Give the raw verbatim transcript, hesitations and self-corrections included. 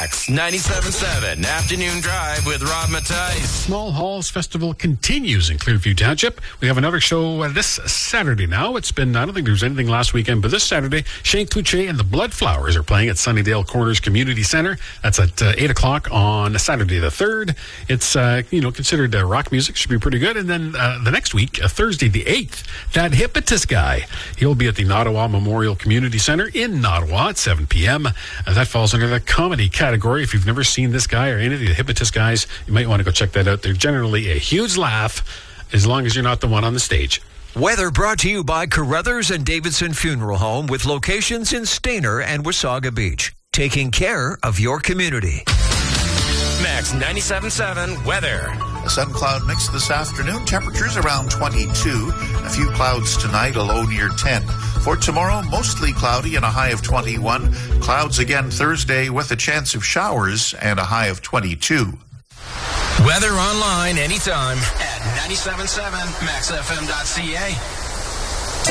Max ninety-seven point seven Afternoon Drive with Rob Mattice. Small Halls Festival continues in Clearview Township. We have another show uh, this Saturday now. It's been, I don't think there was anything last weekend, but this Saturday, Shane Cloutier and the Bloodflowers are playing at Sunnydale Corners Community Center. That's at uh, eight o'clock on Saturday the third. It's, uh, you know, considered uh, rock music. Should be pretty good. And then uh, the next week, uh, Thursday the eighth, that Hippotus guy, he'll be at the Nottawa Memorial Community Center in Nottawa at seven p.m. Uh, that falls under the comedy category. If you've never seen this guy or any of the Hippotus guys, you might want to go check that out. They're generally a huge laugh as long as you're not the one on the stage. Weather brought to you by Carruthers and Davidson Funeral Home with locations in Stayner and Wasaga Beach. Taking care of your community. Max ninety-seven point seven weather. A sun cloud mix this afternoon. Temperatures around twenty-two. A few clouds tonight, a low near ten. For tomorrow, mostly cloudy and a high of twenty-one. Clouds again Thursday with a chance of showers and a high of twenty-two. Weather online anytime at ninety-seven point seven max f m dot c a.